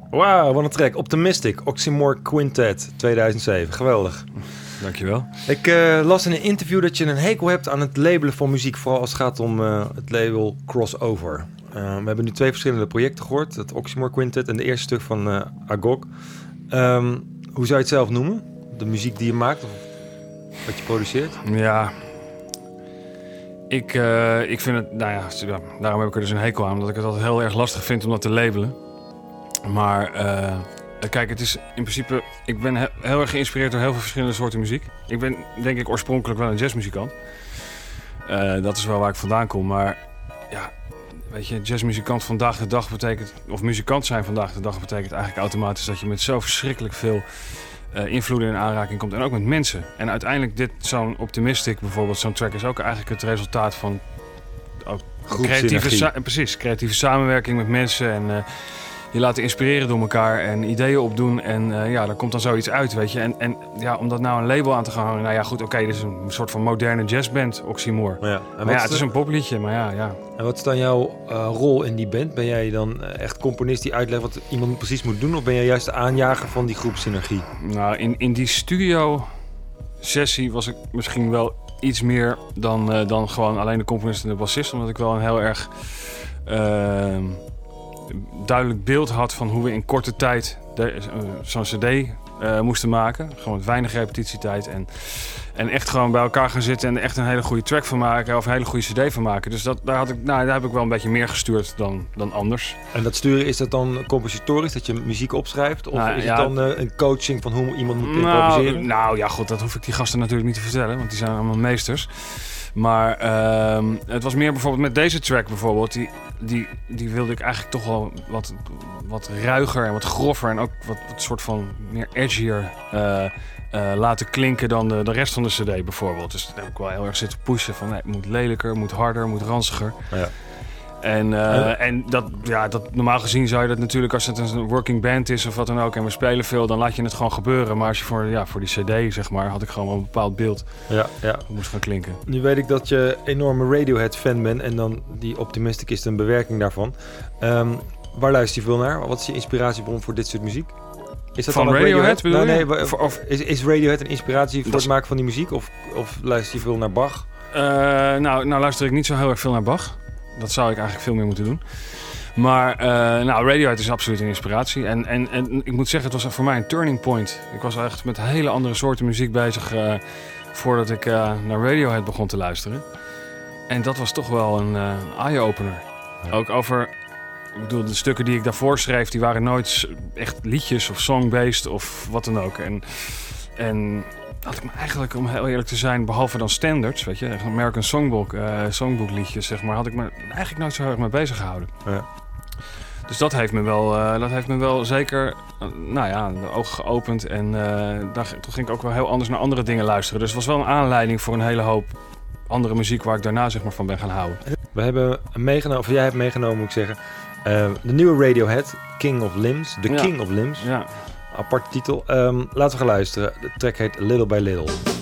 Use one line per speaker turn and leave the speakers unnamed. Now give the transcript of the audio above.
Wauw, wat een track. Optimistic, Oxymoron Quintet, 2007. Geweldig.
Dankjewel.
Ik las in een interview dat je een hekel hebt aan het labelen van muziek. Vooral als het gaat om het label Crossover. We hebben nu 2 verschillende projecten gehoord. Het Oxymoron Quintet en de eerste stuk van Agog. Hoe zou je het zelf noemen? De muziek die je maakt of wat je produceert?
Ja, ik vind het, daarom heb ik er dus een hekel aan. Omdat ik het altijd heel erg lastig vind om dat te labelen. Maar kijk, het is in principe, ik ben heel erg geïnspireerd door heel veel verschillende soorten muziek. Ik ben denk ik oorspronkelijk wel een jazzmuzikant. Dat is wel waar ik vandaan kom. Maar ja, weet je, jazzmuzikant vandaag de dag betekent, of muzikant zijn vandaag de dag betekent eigenlijk automatisch dat je met zo verschrikkelijk veel invloeden in aanraking komt. En ook met mensen. En uiteindelijk zo'n Optimistic bijvoorbeeld, zo'n track is ook eigenlijk het resultaat van creatieve samenwerking met mensen en je laten inspireren door elkaar en ideeën opdoen en daar komt dan zoiets uit, weet je. En om dat nou een label aan te gaan hangen, nou ja goed, oké, dit is een soort van moderne jazzband, Oxymoron.
Ja.
Het is een popliedje, maar ja.
En wat is dan jouw rol in die band? Ben jij dan echt componist die uitlegt wat iemand precies moet doen, of ben jij juist de aanjager van die groepsynergie? Nou,
in die studio sessie was ik misschien wel iets meer dan gewoon alleen de componist en de bassist, omdat ik wel een heel erg duidelijk beeld had van hoe we in korte tijd zo'n cd moesten maken. Gewoon met weinig repetitietijd en echt gewoon bij elkaar gaan zitten en er echt een hele goede track van maken of een hele goede cd van maken. Dus daar heb ik wel een beetje meer gestuurd dan anders.
En dat sturen, is dat dan compositorisch, dat je muziek opschrijft? Of is het dan een coaching van hoe iemand moet improviseren?
Nou ja, goed, dat hoef ik die gasten natuurlijk niet te vertellen, want die zijn allemaal meesters. Maar het was meer bijvoorbeeld met deze track bijvoorbeeld. Die wilde ik eigenlijk toch wel wat ruiger en wat grover. En ook wat soort van meer edgier laten klinken dan de rest van de cd bijvoorbeeld. Dus daar heb ik wel heel erg zitten pushen van het moet lelijker, moet harder, moet ranziger. Ja. En dat normaal gezien zou je dat natuurlijk als het een working band is of wat dan ook en we spelen veel, dan laat je het gewoon gebeuren. Maar als je voor die cd zeg maar, had ik gewoon wel een bepaald beeld. Ja. Dat moest gaan klinken.
Nu weet ik dat je enorme Radiohead fan bent en dan die Optimistic is een bewerking daarvan. Waar luister je veel naar? Wat is je inspiratiebron voor dit soort muziek? Is dat
van
dan
Radiohead?
Nee, is Radiohead een inspiratie voor het maken van die muziek of luister je veel naar Bach?
Nou luister ik niet zo heel erg veel naar Bach. Dat zou ik eigenlijk veel meer moeten doen. Maar Radiohead is absoluut een inspiratie. En ik moet zeggen, het was voor mij een turning point. Ik was echt met hele andere soorten muziek bezig voordat ik naar Radiohead begon te luisteren. En dat was toch wel een eye-opener. Ja. Ook over, ik bedoel, de stukken die ik daarvoor schreef, die waren nooit echt liedjes of song-based of wat dan ook. En had ik me eigenlijk, om heel eerlijk te zijn, behalve dan standards, weet je, American Songbook liedjes, zeg maar, had ik me eigenlijk nooit zo erg mee bezig gehouden. Ja. Dus dat heeft me wel zeker, de ogen geopend en toen ging ik ook wel heel anders naar andere dingen luisteren. Dus het was wel een aanleiding voor een hele hoop andere muziek waar ik daarna zeg maar van ben gaan houden.
We hebben meegenomen, of jij hebt meegenomen moet ik zeggen, de nieuwe Radiohead, King of Limbs, King of Limbs. Ja. Aparte titel. Laten we gaan luisteren. De track heet Little by Little.